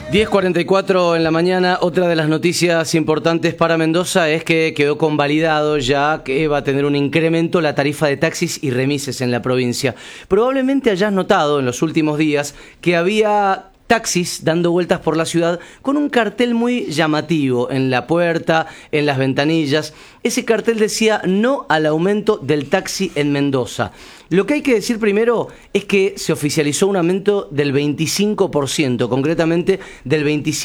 10:44 en la mañana. Otra de las noticias importantes para Mendoza es que quedó convalidado ya que va a tener un incremento la tarifa de taxis y remises en la provincia. Probablemente hayas notado en los últimos días que había taxis dando vueltas por la ciudad con un cartel muy llamativo en la puerta, en las ventanillas. Ese cartel decía no al aumento del taxi en Mendoza. Lo que hay que decir primero es que se oficializó un aumento del 25%, concretamente del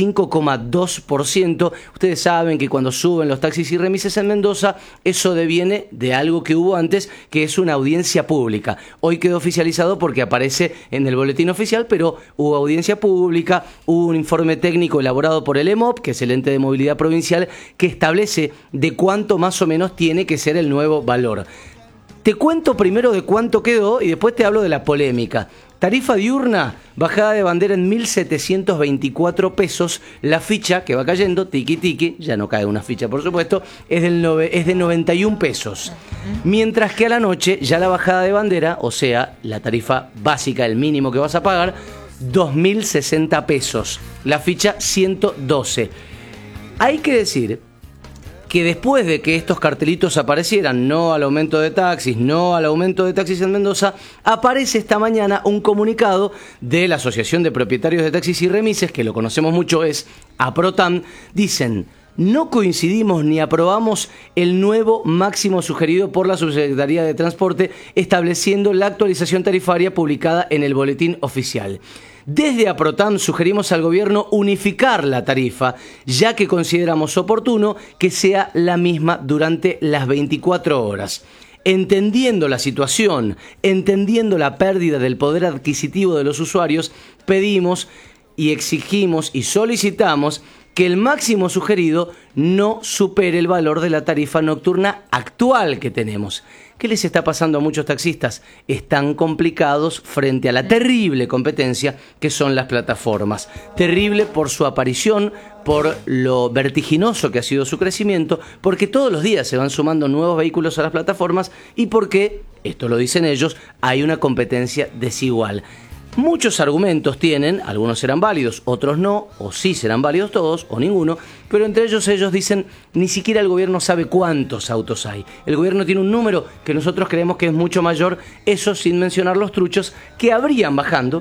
25,2%. Ustedes saben que cuando suben los taxis y remises en Mendoza, eso deviene de algo que hubo antes, que es una audiencia pública. Hoy quedó oficializado porque aparece en el boletín oficial, pero hubo audiencia pública, hubo un informe técnico elaborado por el EMOP, que es el ente de movilidad provincial, que establece de cuánto más o menos tiene que ser el nuevo valor. Te cuento primero de cuánto quedó y después te hablo de la polémica. Tarifa diurna, bajada de bandera en 1.724 pesos. La ficha que va cayendo, tiki tiki, ya no cae una ficha por supuesto, es de 91 pesos. Mientras que a la noche ya la bajada de bandera, o sea, la tarifa básica, el mínimo que vas a pagar, 2.060 pesos. La ficha 112. Hay que decir que después de que estos cartelitos aparecieran, no al aumento de taxis, no al aumento de taxis en Mendoza, aparece esta mañana un comunicado de la Asociación de Propietarios de Taxis y Remises, que lo conocemos mucho, es APROTAM. Dicen: no coincidimos ni aprobamos el nuevo máximo sugerido por la Subsecretaría de Transporte, estableciendo la actualización tarifaria publicada en el boletín oficial. Desde APROTAM sugerimos al gobierno unificar la tarifa, ya que consideramos oportuno que sea la misma durante las 24 horas. Entendiendo la situación, entendiendo la pérdida del poder adquisitivo de los usuarios, pedimos y exigimos y solicitamos que el máximo sugerido no supere el valor de la tarifa nocturna actual que tenemos. ¿Qué les está pasando a muchos taxistas? Están complicados frente a la terrible competencia que son las plataformas. Terrible por su aparición, por lo vertiginoso que ha sido su crecimiento, porque todos los días se van sumando nuevos vehículos a las plataformas y porque, esto lo dicen ellos, hay una competencia desigual. Muchos argumentos tienen, algunos serán válidos, otros no, o sí serán válidos todos, o ninguno, pero entre ellos dicen, ni siquiera el gobierno sabe cuántos autos hay. El gobierno tiene un número que nosotros creemos que es mucho mayor, eso sin mencionar los truchos que habrían bajado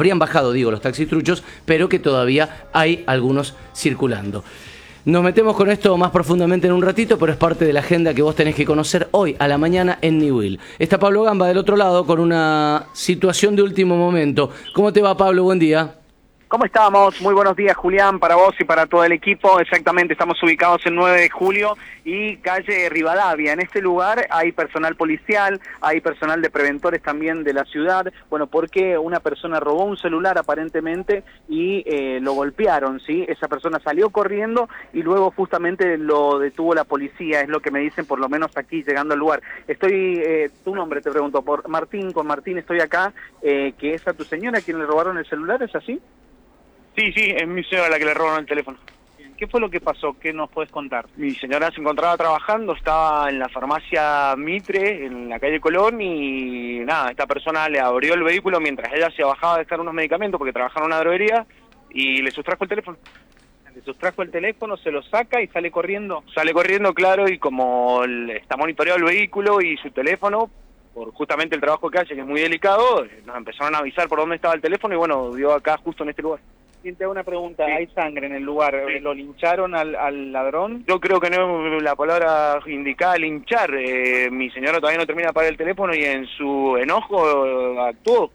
los taxis truchos, pero que todavía hay algunos circulando. Nos metemos con esto más profundamente en un ratito, pero es parte de la agenda que vos tenés que conocer hoy a la mañana en Newell. Está Pablo Gamba del otro lado con una situación de último momento. ¿Cómo te va, Pablo? Buen día. ¿Cómo estamos? Muy buenos días, Julián, para vos y para todo el equipo. Exactamente, estamos ubicados en 9 de julio y calle Rivadavia. En este lugar hay personal policial, hay personal de preventores también de la ciudad. Bueno, porque una persona robó un celular aparentemente y lo golpearon, ¿sí? Esa persona salió corriendo y luego justamente lo detuvo la policía, es lo que me dicen por lo menos aquí llegando al lugar. Tu nombre te pregunto, por Martín, con Martín estoy acá, que es a tu señora a quien le robaron el celular, ¿es así? Sí, es mi señora la que le robaron el teléfono. ¿Qué fue lo que pasó? ¿Qué nos puedes contar? Mi señora se encontraba trabajando, estaba en la farmacia Mitre, en la calle Colón, y nada, esta persona le abrió el vehículo mientras ella se bajaba a dejar unos medicamentos porque trabajaba en una droguería, y le sustrajo el teléfono. Le sustrajo el teléfono, se lo saca y sale corriendo. Sale corriendo, claro, y como está monitoreado el vehículo y su teléfono, por justamente el trabajo que hace, que es muy delicado, nos empezaron a avisar por dónde estaba el teléfono y bueno, dio acá justo en este lugar. Te hago una pregunta, sí. ¿Hay sangre en el lugar? Sí. ¿Lo lincharon al ladrón? Yo creo que no es la palabra indicada, linchar. Mi señora todavía no termina de pagar el teléfono y en su enojo actuó.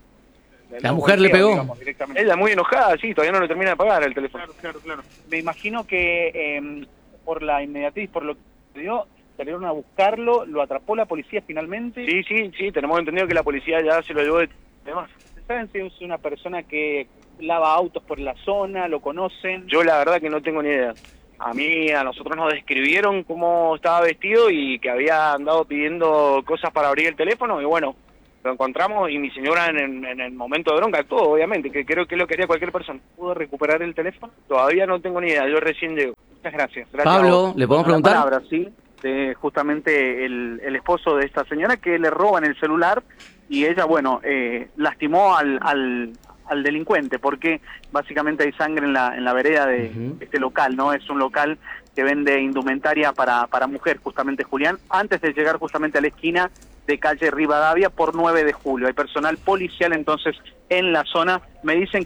¿La mujer le pegó? Digamos, ella muy enojada, sí, todavía no lo termina de pagar el teléfono. Claro. Me imagino que por la inmediatez, por lo que dio, salieron a buscarlo, lo atrapó la policía finalmente. Sí, tenemos entendido que la policía ya se lo llevó de demás. ¿Saben si es una persona que lava autos por la zona, lo conocen? Yo la verdad que no tengo ni idea. A nosotros nos describieron cómo estaba vestido y que había andado pidiendo cosas para abrir el teléfono y bueno, lo encontramos y mi señora en el momento de bronca actuó, obviamente, que creo que es lo que haría cualquier persona. ¿Pudo recuperar el teléfono? Todavía no tengo ni idea, yo recién llego. Muchas gracias. Pablo, ¿le podemos preguntar? Palabra, sí, justamente el esposo de esta señora que le roban el celular y ella, bueno, lastimó al al delincuente, porque básicamente hay sangre en la vereda de este local, ¿no? Es un local que vende indumentaria para mujer, justamente, Julián, antes de llegar justamente a la esquina de calle Rivadavia por 9 de julio. Hay personal policial entonces en la zona. Me dicen